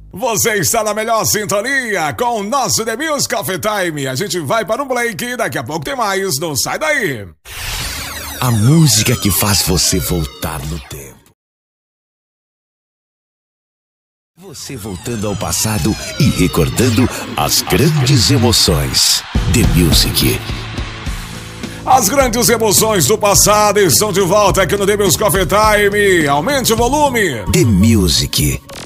Você está na melhor sintonia com o nosso The Music Coffee Time. A gente vai para um break, daqui a pouco tem mais, não sai daí. A música que faz você voltar no tempo. Você voltando ao passado e recordando as grandes emoções. The Music. As grandes emoções do passado estão de volta aqui no The Music Coffee Time. Aumente o volume. The Music.